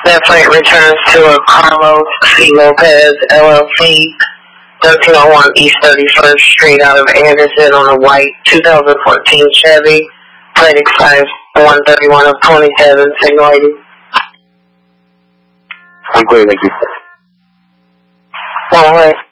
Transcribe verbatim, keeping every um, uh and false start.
That plate returns to a Carlos C. Lopez, L L C, thirteen oh one East thirty-first Street out of Anderson on a white two thousand fourteen Chevy, plate expires one thirty-one of twenty-seven, single lady. I'm clear, thank you. All right.